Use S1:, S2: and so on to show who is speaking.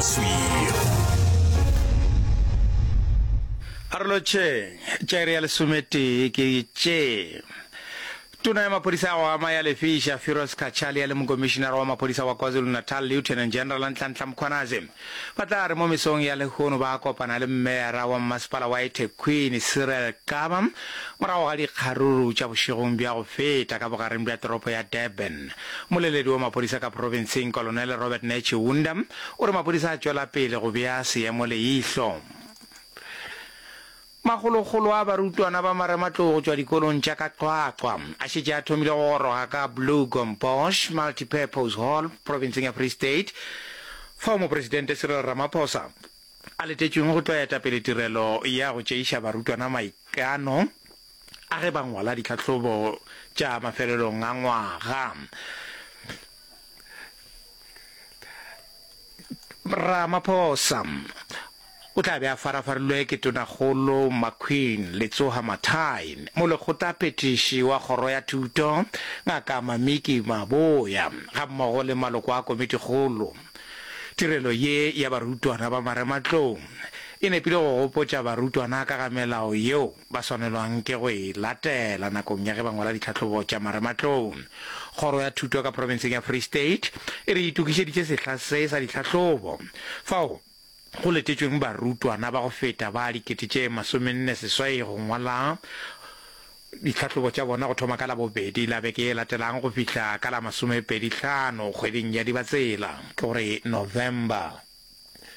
S1: suir.
S2: Arloche, Cherry Al-Sumeti, Kiche. Tuna ya mapolisa wa Maya Lefisha, Firoz Kachali, Commissioner wa mapolisa wa KwaZulu-Natal, Lieutenant General Ntlanhla Mkhwanazi. Patari momisongi ya lehono bako panale mera wa maspala wa eThekwini Cyril Kaba. Marawa gali kharuru cha bushirumbi ya ufeta kabakarimbi ya toropo ya Durban. Muleledi wa mapolisa ka province Colonel Robert Nechi Wundam. Ure mapolisa achola pele gubiasi ya mole ihlo. Magologolo a barutwana ba Marematlou go tswa dikolong tša ka Qwaqwa a šetše a thomile go goroga ka Blue Gombosch Multipurpose Hall provinceng ya Free State fa mopresidente Cyril Ramaphosa a letetšweng go tlo etapele tirelo ya go tšeiša barutwana maikano a ge ba ngwala ditlhahlobo tša mafelelong a ngwaga. Ramaphosa o tla be a farafarilwe ke Tonakgolo McQueen Letsoha Mathai mo lekgotlaphethiši wa kgoro ya thuto Ngaka Mamiki Maboya ga mmogo le maloko a komitikgolo. Tirelo ye ya barutwana ba Marematlou e nepile go gopotša barutwana ka ga melao yeo ba swanelwang ke go e latela nakong ya ge ba ngwala ditlhahlobo tša Marematlou. Kgoro ya thuto ka provinceng ya Free State e re itukišeditše sehla se sa ditlhahlobo fao go letetšweng barutwana ba go feta ba 40,000 go ngwala ditlhahlobo tša bona go thoma ka la bobedi la beke e latelang go fihla ka la 25 kgweding ya Dibatsela ke gore November.